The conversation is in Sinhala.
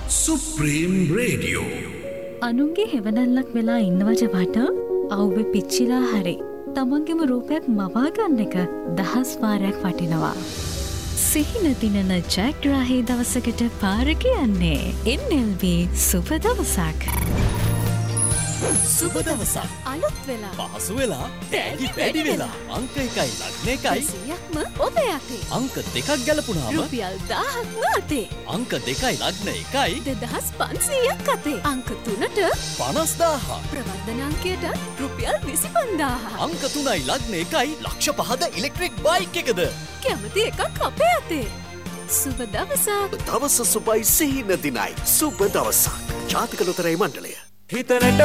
Supreme Radio. අනුන්ගේ හෙවනැල්ලක් වෙලා ඉන්නවට වඩා අවුවේ පිච්චිලා හරි තමන්ගේම රූපයක් මවා ගන්න එක දහස් වාරයක් වටිනවා. සිහින දිනන ජයග්‍රාහී දවසකට පාර කියන්නේ NLB සුබ දවසක්. සුබ දවසක් අලුත් වෙලා පහසු වෙලා තෑගි වැඩි වෙලා අංක 1යි ලග්න 1යි 100ක්ම ඔබේ අතේ අංක 2ක් ගැලපුණාම රුපියල් 1000ක්ම අතේ අංක 2යි ලග්න 1යි 2500ක් අතේ අංක 3ට 50000 ප්‍රවර්ධන අංකයට රුපියල් 25000 අංක 3යි ලග්න 1යි ලක්ෂ 5ද ඉලෙක්ට්‍රික් බයික් එකද කැමති එකක් අපේ අතේ සුබ දවසක් දවස සුබයි සිහින දිනයි සුබ දවසක් ජාතික ලොතරැයි මණ්ඩලය හිතනට